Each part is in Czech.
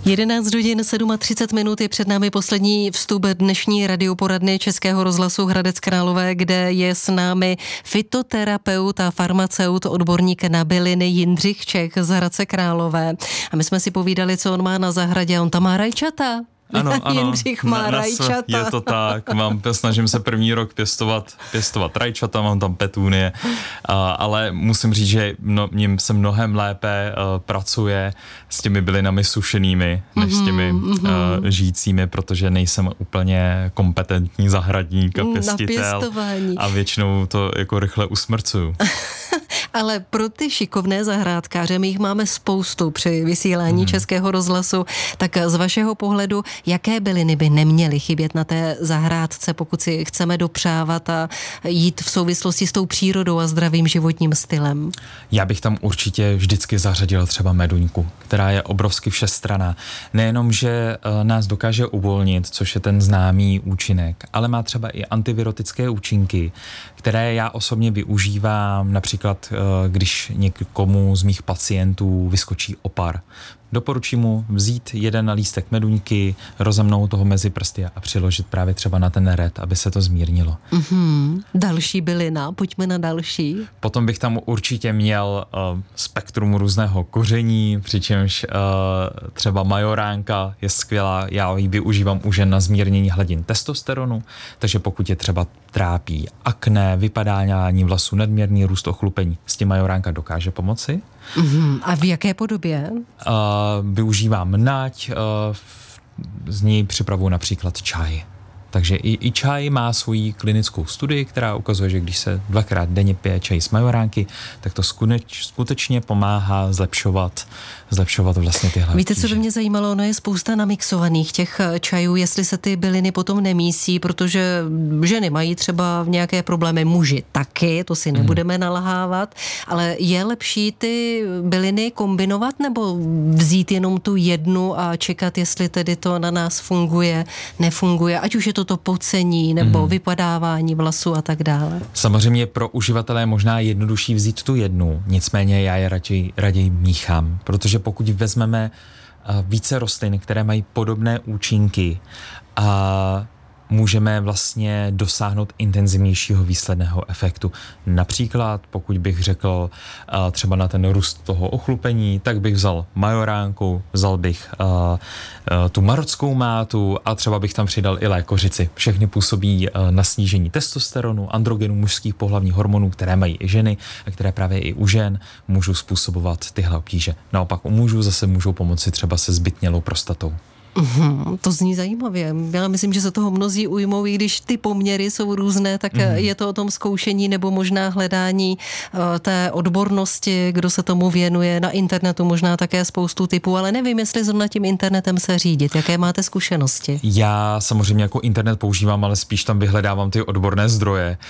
11 hodin 37 je před námi poslední vstup dnešní radioporadny Českého rozhlasu Hradec Králové, kde je s námi fytoterapeut a farmaceut, odborník na byliny Jindřich Čech z Hradce Králové. A my jsme si povídali, co on má na zahradě. On tam má rajčata. Ano, Jindřich má rajčata. Je to tak, snažím se první rok pěstovat rajčata, mám tam petúnie, ale musím říct, že ním se mnohem lépe pracuje s těmi bylinami sušenými, než s těmi žijícími, protože nejsem úplně kompetentní zahradník a pěstitel a většinou to jako rychle usmrcuju. Ale pro ty šikovné zahrádkáře, my jich máme spoustu při vysílání Českého rozhlasu, tak z vašeho pohledu, jaké byliny by neměly chybět na té zahrádce, pokud si chceme dopřávat a jít v souvislosti s tou přírodou a zdravým životním stylem? Já bych tam určitě vždycky zařadil třeba meduňku, která je obrovsky všestranná. Nejenom, že nás dokáže uvolnit, což je ten známý účinek, ale má třeba i antivirotické účinky, které já osobně využívám, například když někomu z mých pacientů vyskočí opar. Doporučím mu vzít jeden lístek meduňky, rozemnout toho mezi prsty a přiložit právě třeba na ten nered, aby se to zmírnilo. Další bylina, pojďme na další. Potom bych tam určitě měl spektrum různého koření, přičemž třeba majoránka je skvělá, já ji využívám u žen na zmírnění hladin testosteronu, takže pokud je třeba trápí akné, vypadání vlasů, nadměrný růst, ochlupení, s tím majoránka dokáže pomoci. A v jaké podobě? Využívám nať, z ní připravuji například čaj. Takže i čaj má svoji klinickou studii, která ukazuje, že když se 2krát denně pije čaj z majoránky, tak to skutečně pomáhá zlepšovat vlastně tyhle Víte, co by mě zajímalo, ono je spousta namixovaných těch čajů, jestli se ty byliny potom nemísí, protože ženy mají třeba nějaké problémy, muži taky, to si nebudeme nalhávat, ale je lepší ty byliny kombinovat nebo vzít jenom tu jednu a čekat, jestli tedy to na nás funguje, nefunguje, ať už je to pocení nebo vypadávání vlasů a tak dále. Samozřejmě pro uživatele je možná jednodušší vzít tu jednu, nicméně já je raději míchám, protože pokud vezmeme více rostlin, které mají podobné účinky a můžeme vlastně dosáhnout intenzivnějšího výsledného efektu. Například, pokud bych řekl třeba na ten růst toho ochlupení, tak bych vzal majoránku, vzal bych tu marotskou mátu a třeba bych tam přidal i lékořici. Všechny působí na snížení testosteronu, androgenů, mužských pohlavních hormonů, které mají i ženy a které právě i u žen můžou způsobovat tyhle obtíže. Naopak u mužů zase můžou pomoci třeba se zbytnělou prostatou. To zní zajímavě. Já myslím, že se toho mnozí ujmou, i když ty poměry jsou různé, tak je to o tom zkoušení nebo možná hledání té odbornosti, kdo se tomu věnuje. Na internetu možná také spoustu typů, ale nevím, jestli zrovna tím internetem se řídit. Jaké máte zkušenosti? Já samozřejmě jako internet používám, ale spíš tam vyhledávám ty odborné zdroje.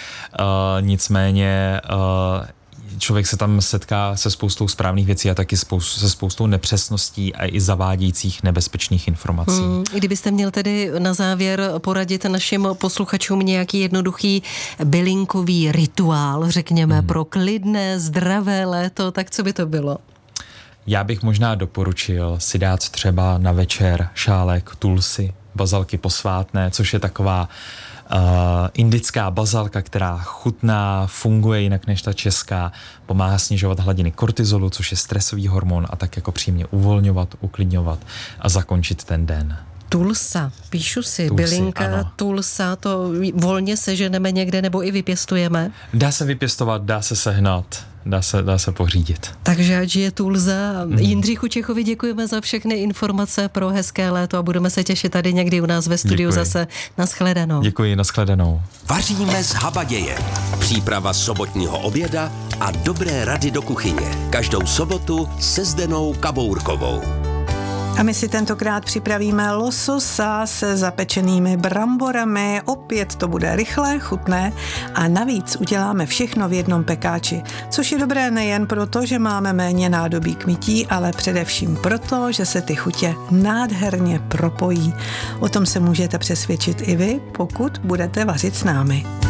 Nicméně člověk se tam setká se spoustou správných věcí a taky se spoustou nepřesností a i zavádějících nebezpečných informací. Kdybyste měl tedy na závěr poradit našim posluchačům nějaký jednoduchý bylinkový rituál, řekněme, pro klidné, zdravé léto, tak co by to bylo? Já bych možná doporučil si dát třeba na večer šálek tulsi, bazalky posvátné, což je taková indická bazalka, která chutná, funguje jinak než ta česká, pomáhá snižovat hladiny kortizolu, což je stresový hormon, a tak jako příjemně uvolňovat, uklidňovat a zakončit ten den. Tulsa, píšu si, bylinka, ano. Tulsa, to volně seženeme někde nebo i vypěstujeme? Dá se vypěstovat, dá se sehnat, dá se pořídit. Takže ať je tulza. Jindřichu Čechovi děkujeme za všechny informace pro hezké léto a budeme se těšit tady někdy u nás ve studiu. Děkuji. Zase. Nashledanou. Děkuji, nashledanou. Vaříme z habaděje. Příprava sobotního oběda a dobré rady do kuchyně. Každou sobotu se Zdenou Kabourkovou. A my si tentokrát připravíme lososa se zapečenými bramborami. Opět to bude rychlé, chutné a navíc uděláme všechno v jednom pekáči. Což je dobré nejen proto, že máme méně nádobí k mytí, ale především proto, že se ty chutě nádherně propojí. O tom se můžete přesvědčit i vy, pokud budete vařit s námi.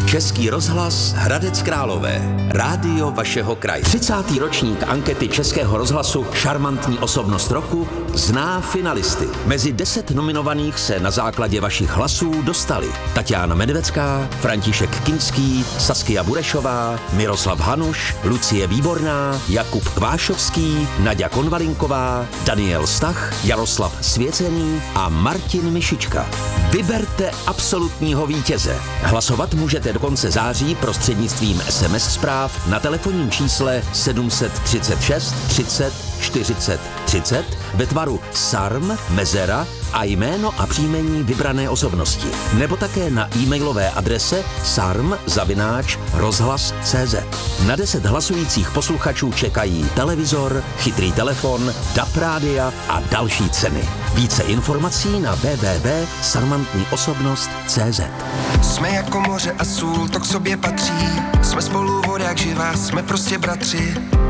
Český rozhlas Hradec Králové. Rádio vašeho kraje. 30. ročník ankety Českého rozhlasu Šarmantní osobnost roku zná finalisty. Mezi 10 nominovaných se na základě vašich hlasů dostali Tatiana Medvecká, František Kinský, Saskia Burešová, Miroslav Hanuš, Lucie Výborná, Jakub Kvášovský, Naďa Konvalinková, Daniel Stach, Jaroslav Svěcený a Martin Mišička. Vyberte absolutního vítěze. Hlasovat můžete do konce září prostřednictvím SMS zpráv na telefonním čísle 736 30 40 30 ve tvaru SARM, mezera a jméno a příjmení vybrané osobnosti. Nebo také na e-mailové adrese sarm@rozhlas.cz. Na 10 hlasujících posluchačů čekají televizor, chytrý telefon, DAB rádia a další ceny. Více informací na www.sarmantniosobnost.cz. Jsme jako moře a sůl, to k sobě patří. Jsme spolu voda jak živá, jsme prostě bratři.